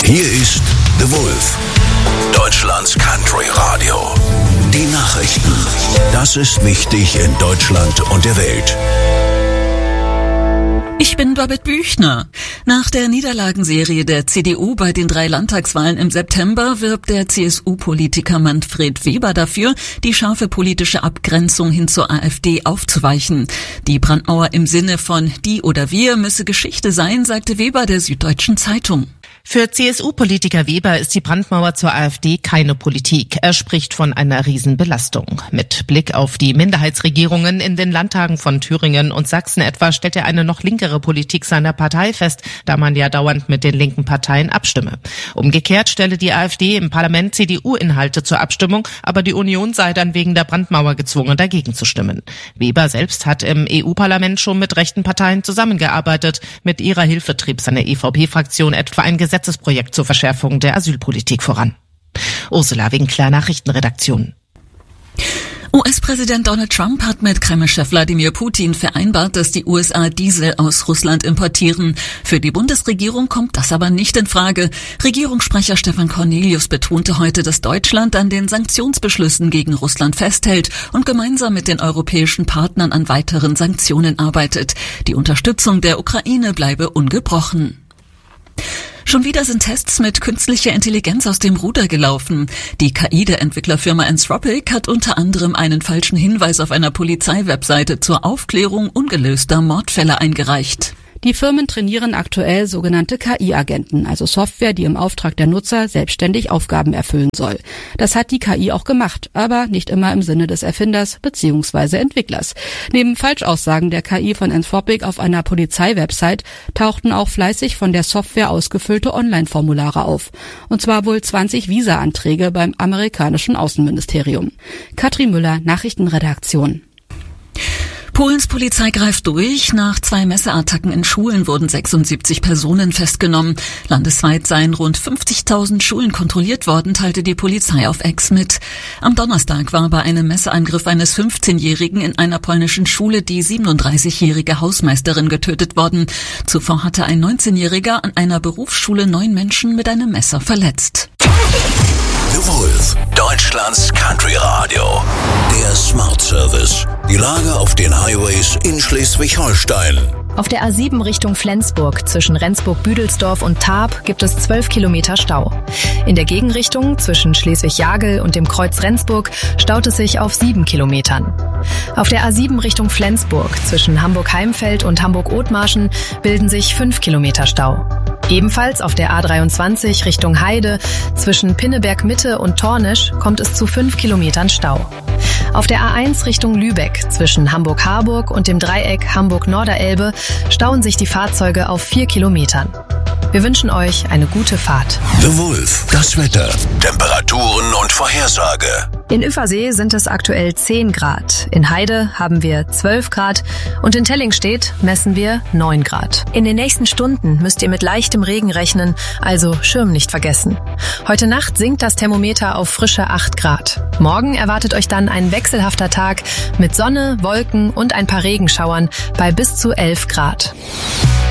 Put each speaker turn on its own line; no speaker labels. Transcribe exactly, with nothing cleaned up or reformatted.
Hier ist The Wolf, Deutschlands Country Radio. Die Nachrichten. Das ist wichtig in Deutschland und der Welt.
Ich bin Babette Büchner. Nach der Niederlagenserie der C D U bei den drei Landtagswahlen im September wirbt der C S U-Politiker Manfred Weber dafür, die scharfe politische Abgrenzung hin zur AfD aufzuweichen. Die Brandmauer im Sinne von die oder wir müsse Geschichte sein, sagte Weber der Süddeutschen Zeitung.
Für C S U-Politiker Weber ist die Brandmauer zur AfD keine Politik. Er spricht von einer Riesenbelastung. Mit Blick auf die Minderheitsregierungen in den Landtagen von Thüringen und Sachsen etwa stellt er eine noch linkere Politik seiner Partei fest, da man ja dauernd mit den linken Parteien abstimme. Umgekehrt stelle die AfD im Parlament C D U-Inhalte zur Abstimmung, aber die Union sei dann wegen der Brandmauer gezwungen, dagegen zu stimmen. Weber selbst hat im E U-Parlament schon mit rechten Parteien zusammengearbeitet. Mit ihrer Hilfe trieb seine E V P-Fraktion etwa ein Gesetzesprojekt zur Verschärfung der Asylpolitik voran. Ursula Winkler, Nachrichtenredaktion.
U S-Präsident Donald Trump hat mit Kreml-Chef Wladimir Putin vereinbart, dass die U S A Diesel aus Russland importieren. Für die Bundesregierung kommt das aber nicht in Frage. Regierungssprecher Stefan Cornelius betonte heute, dass Deutschland an den Sanktionsbeschlüssen gegen Russland festhält und gemeinsam mit den europäischen Partnern an weiteren Sanktionen arbeitet. Die Unterstützung der Ukraine bleibe ungebrochen. Schon wieder sind Tests mit künstlicher Intelligenz aus dem Ruder gelaufen. Die K I der Entwicklerfirma Anthropic hat unter anderem einen falschen Hinweis auf einer Polizeiwebseite zur Aufklärung ungelöster Mordfälle eingereicht.
Die Firmen trainieren aktuell sogenannte K I-Agenten, also Software, die im Auftrag der Nutzer selbstständig Aufgaben erfüllen soll. Das hat die K I auch gemacht, aber nicht immer im Sinne des Erfinders bzw. Entwicklers. Neben Falschaussagen der K I von Anthropic auf einer Polizeiwebsite tauchten auch fleißig von der Software ausgefüllte Online-Formulare auf. Und zwar wohl zwanzig Visa-Anträge beim amerikanischen Außenministerium. Katrin Müller, Nachrichtenredaktion.
Polens Polizei greift durch. Nach zwei Messerattacken in Schulen wurden sechsundsiebzig Personen festgenommen. Landesweit seien rund fünfzigtausend Schulen kontrolliert worden, teilte die Polizei auf X mit. Am Donnerstag war bei einem Messerangriff eines fünfzehnjährigen in einer polnischen Schule die siebenunddreißigjährige Hausmeisterin getötet worden. Zuvor hatte ein neunzehnjähriger an einer Berufsschule neun Menschen mit einem Messer verletzt.
The Wolf, Deutschlands Country Radio. Der Smart Service. Die Lage auf den Highways in Schleswig-Holstein.
Auf der A sieben Richtung Flensburg zwischen Rendsburg-Büdelsdorf und Tarp gibt es zwölf Kilometer Stau. In der Gegenrichtung zwischen Schleswig-Jagel und dem Kreuz Rendsburg staut es sich auf sieben Kilometern. Auf der A sieben Richtung Flensburg zwischen Hamburg-Heimfeld und Hamburg-Othmarschen bilden sich fünf Kilometer Stau. Ebenfalls auf der A dreiundzwanzig Richtung Heide zwischen Pinneberg-Mitte und Tornisch kommt es zu fünf Kilometern Stau. Auf der A eins Richtung Lübeck zwischen Hamburg-Harburg und dem Dreieck Hamburg-Norderelbe stauen sich die Fahrzeuge auf vier Kilometern. Wir wünschen euch eine gute Fahrt.
The Wolf, das Wetter, Temperaturen und Vorhersage.
In Üffersee sind es aktuell zehn Grad. In Heide haben wir zwölf Grad und in Tellingstedt messen wir neun Grad. In den nächsten Stunden müsst ihr mit leichtem Regen rechnen, also Schirm nicht vergessen. Heute Nacht sinkt das Thermometer auf frische acht Grad. Morgen erwartet euch dann ein wechselhafter Tag mit Sonne, Wolken und ein paar Regenschauern bei bis zu elf Grad.